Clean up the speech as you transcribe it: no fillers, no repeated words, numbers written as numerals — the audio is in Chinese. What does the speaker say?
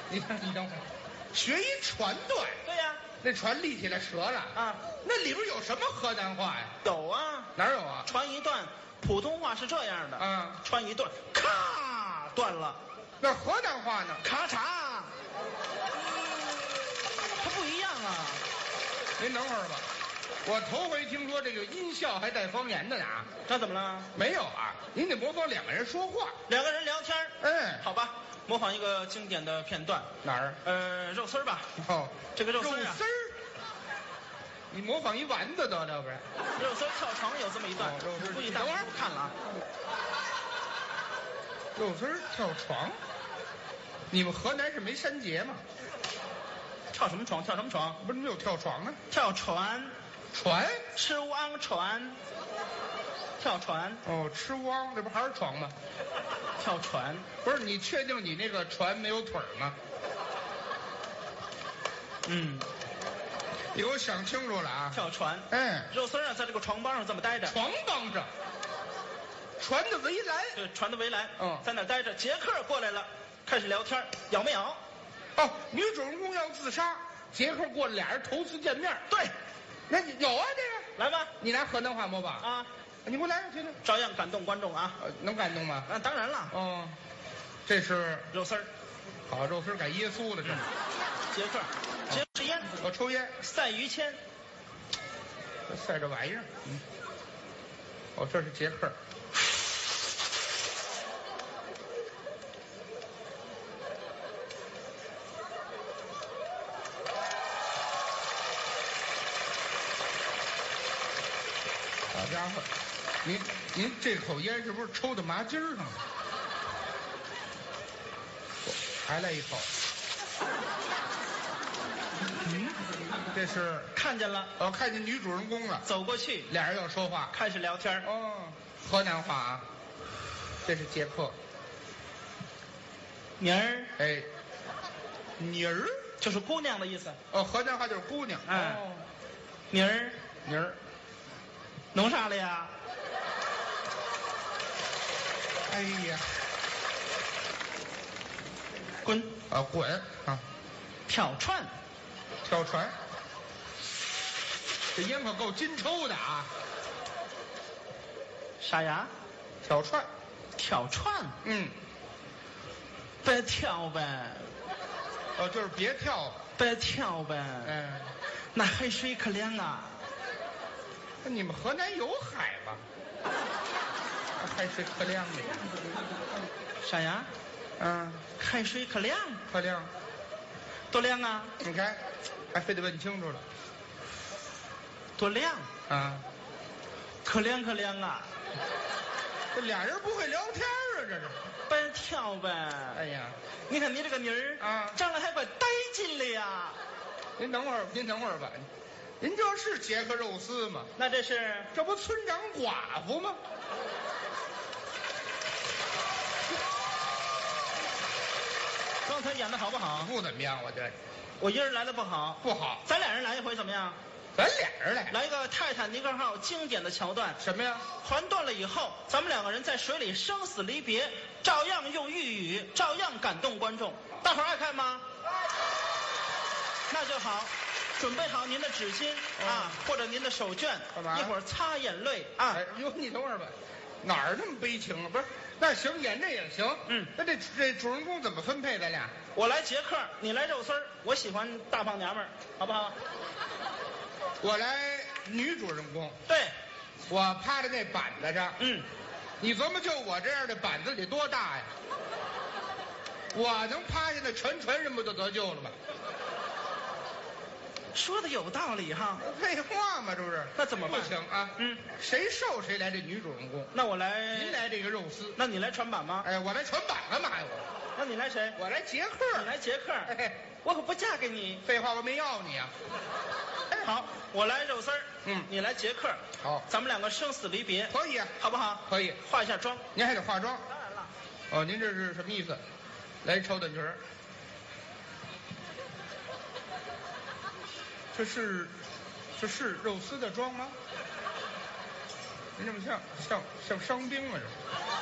你等会儿，学一船段。 对呀、 那船立起来折了啊， 那里边有什么河南话呀？ 有啊， 哪有啊？ 船一断，普通话是这样的啊， 船一断，咔断了， 那河南话呢？ 咔嚓，它不一样啊。 您等会儿吧，我头回听说这个音效还带方言的呢。 那怎么了？ 没有啊，您得模仿两个人说话。 两个人聊天。好吧，模仿一个经典的片段。 哪儿？ 肉丝儿吧。 哦， 这个肉丝儿啊。 肉丝儿。你模仿一丸子得了，不是？ 肉丝儿跳床有这么一段， 肉丝儿估计大伙儿不看了啊。 肉丝儿跳床，你们河南是没山节吗？ 跳什么床？跳什么床？ 不是没有跳床啊？ 跳船。 船？ 吃汪船。跳船。 哦，吃汪，这不还是床吗？ 跳船。 不是，你确定你那个船没有腿儿吗？你给我想清楚了啊！ 跳船。肉丝啊，在这个床帮上这么待着。 床帮上。船的围栏。 对，船的围栏。在那待着。杰克过来了，开始聊天，咬没咬？ 哦，女主人公要自杀，杰克过来，俩人头次见面。 对， 那有啊，这个来吧， 你拿河南话模仿啊？ 你给我来，听听， 照样感动观众啊！ 能感动吗？ 当然了。 哦，这是肉丝儿。 好，肉丝儿改耶稣了，这。 杰克，杰克吃烟， 我抽烟， 赛于谦。 赛这玩意儿，哦，这是杰克。好家伙，您这口烟是不是抽到麻筋儿上了？还来一口。这是看见了， 看见女主人公了， 走过去， 俩人要说话， 开始聊天。 河南话啊。这是杰克。 妮儿， 妮儿就是姑娘的意思。 河南话就是姑娘。 妮儿， 妮儿， 弄啥了呀？ 哎呀， 滚！ 滚啊！ 跳船， 跳船。这烟可够金抽的啊！ 啥呀？ 跳船。 跳船。别跳呗。 就是别跳。 别跳呗。那海水可凉啊。 你们河南有海吗？海水可凉的。 啥呀？海水可凉。 可凉。 多凉啊？ 你看，还非得问清楚了。 多凉啊？ 可凉可凉啊！ 这俩人不会聊天啊，这是。 别跳呗！ 哎呀， 你看你这个妮儿啊，长得还怪带劲的呀！ 您等会儿吧，您这是杰克肉丝吗？ 那这不村长寡妇吗？ 刚才演的好不好？ 不怎么样，我觉得。 我一人来的不好。 不好。 咱俩人来一回怎么样？ 咱俩人来一个泰坦尼克号经典的桥段。 什么呀？ 船断了以后，咱们两个人在水里生死离别，照样用豫语，照样感动观众。大伙儿爱看吗？那就好，准备好您的纸巾或者您的手绢， 干嘛？ 一会儿擦眼泪啊！ 你等会儿吧，哪儿那么悲情啊？不是，那行，演这也行。那这主人公怎么分配？咱俩？ 我来杰克，你来肉丝儿，我喜欢大胖娘们儿，好不好？ 我来女主人公。 对， 我趴在那板子上。你琢磨，就我这样的板子得多大呀？我能趴下那全人不就得救了吗？ 说的有道理哈。 废话嘛，这不是？ 那怎么办？ 不行啊。谁瘦谁来这女主人公。 那我来。 您来这个肉丝。 那你来船板吗？ 我来船板干嘛呀？我。 那你来谁？ 我来杰克。 你来杰克。我可不嫁给你。 废话，我没要你啊。 好，我来肉丝儿。你来杰克。 好， 咱们两个生死离别。 可以啊， 好不好？ 可以。 化一下妆。 您还得化妆。 当然了。 您这是什么意思？来一超短裙儿。这是肉丝的妆吗？您这么像伤兵啊？这